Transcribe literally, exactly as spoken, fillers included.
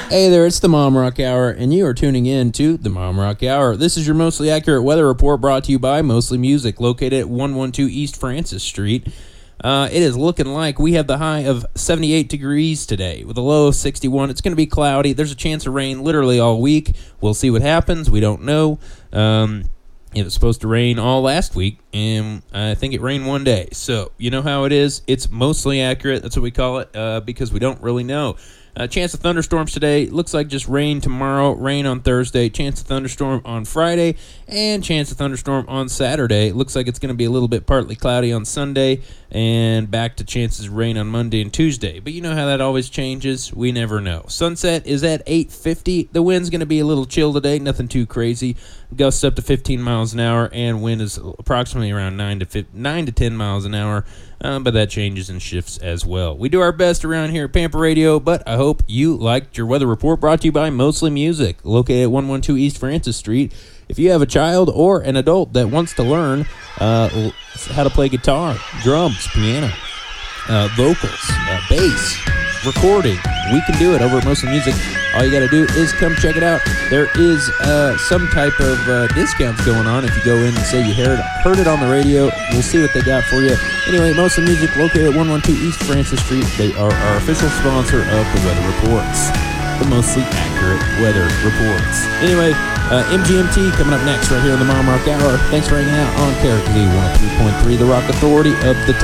Hey there, it's the Mom Rock Hour, and you are tuning in to the Mom Rock Hour. This is your mostly accurate weather report brought to you by Mostly Music, located at one twelve East Francis Street. Uh, it is looking like we have the high of seventy-eight degrees today with a low of sixty-one. It's going to be cloudy. There's a chance of rain literally all week. We'll see what happens. We don't know. Um, it was supposed to rain all last week, and I think it rained one day. So, you know how it is. It's mostly accurate. That's what we call it uh, because we don't really know. Uh, chance of thunderstorms today. Looks like just rain tomorrow, rain on Thursday, chance of thunderstorm on Friday, and chance of thunderstorm on Saturday. Looks like it's going to be a little bit partly cloudy on Sunday, and back to chances of rain on Monday and Tuesday. But you know how that always changes. We never know. Sunset is at eight fifty. The wind's going to be a little chill today, nothing too crazy. Gusts up to fifteen miles an hour, and wind is approximately around nine to ten miles an hour. Um, but that changes and shifts as well. We do our best around here at Pampa Radio, but I hope you liked your weather report brought to you by Mostly Music, located at one twelve East Francis Street. If you have a child or an adult that wants to learn uh, how to play guitar, drums, piano, uh, vocals, uh, bass, recording, we can do it over at Mostly Music. All you got to do is come check it out. There is uh, some type of uh, discounts going on if you go in and say you heard, heard it on the radio. We'll see what they got for you. Anyway, Mostly Music, located at one twelve East Francis Street. They are our official sponsor of the Weather Reports, the mostly accurate weather reports. Anyway, uh, M G M T coming up next right here on the Mom Rock Hour. Thanks for hanging out on K R K Z one oh three point three, the Rock Authority of the